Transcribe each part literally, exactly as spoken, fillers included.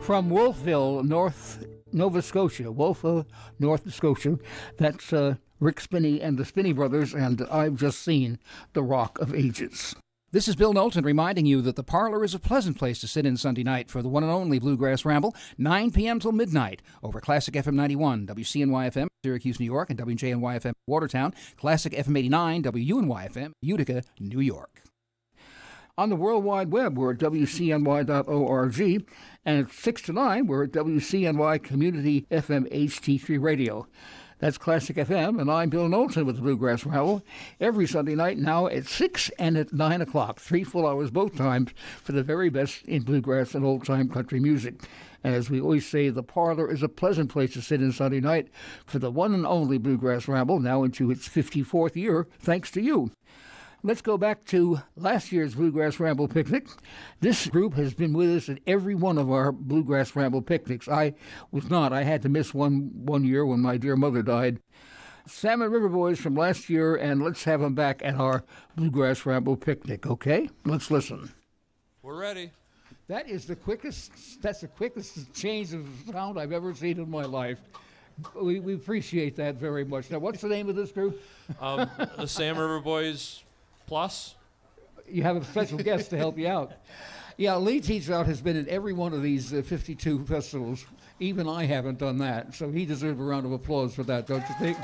From Wolfville, North Nova Scotia, Wolfville, North Scotia. That's uh, Rick Spinney and the Spinney Brothers, and I've just seen The Rock of Ages. This is Bill Knowlton reminding you that the parlor is a pleasant place to sit in Sunday night for the one and only Bluegrass Ramble, nine p.m. till midnight, over Classic F M ninety-one, W C N Y F M, Syracuse, New York, and W J N Y F M, Watertown, Classic F M eighty-nine, W U N Y F M, Utica, New York. On the World Wide Web, we're at W C N Y dot org, and at six to nine, we're at W C N Y Community F M H T three Radio. That's Classic F M, and I'm Bill Knowlton with the Bluegrass Ramble, every Sunday night now at six and at nine o'clock, three full hours both times for the very best in bluegrass and old-time country music. And as we always say, the parlor is a pleasant place to sit in Sunday night for the one and only Bluegrass Ramble, now into its fifty-fourth year, thanks to you. Let's go back to last year's Bluegrass Ramble picnic. This group has been with us at every one of our Bluegrass Ramble picnics. I was not. I had to miss one one year when my dear mother died. Salmon River Boys from last year, and let's have them back at our Bluegrass Ramble picnic, okay? Let's listen. We're ready. That is the quickest, that's the quickest change of sound I've ever seen in my life. We, we appreciate that very much. Now, what's the name of this group? Um, the Salmon River Boys Plus. You have a special guest to help you out. Yeah, Lee Teachout has been at every one of these uh, fifty-two festivals. Even I haven't done that, so he deserves a round of applause for that, don't you think?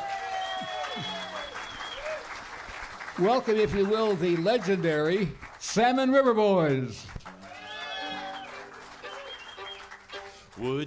Welcome, if you will, the legendary Salmon River Boys. Would